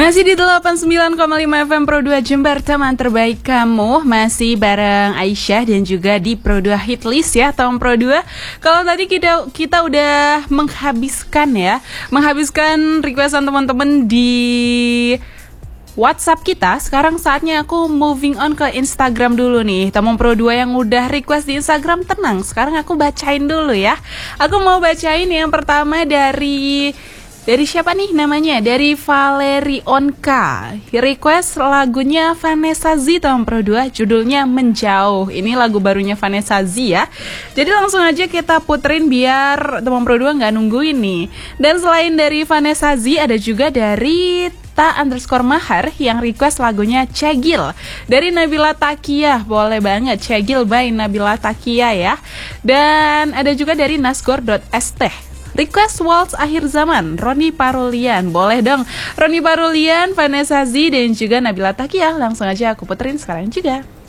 Masih di 89,5 FM Pro 2 Jember, teman terbaik kamu. Masih bareng Aisyah dan juga di Pro 2 Hitlist ya, tahun Pro 2. Kalau tadi kita udah menghabiskan requestan teman-teman di WhatsApp kita. Sekarang saatnya aku moving on ke Instagram dulu nih. Teman Pro 2 yang udah request di Instagram, tenang, sekarang aku bacain dulu ya. Aku mau bacain yang pertama dari siapa nih namanya? Dari Valerionka. Request lagunya Vanessa Z tahun Pro 2, judulnya Menjauh. Ini lagu barunya Vanessa Z ya. Jadi langsung aja kita puterin biar teman Pro 2 nggak nungguin nih. Dan selain dari Vanessa Z, ada juga dari Ta_Mahar yang request lagunya Cegil dari Nabila Takia. Boleh banget, Cegil by Nabila Takia ya. Dan ada juga dari Nasgor.st request Waltz Akhir Zaman, Roni Parulian. Boleh dong, Roni Parulian, Vanessa Z dan juga Nabila Takia. Langsung aja aku puterin sekarang juga.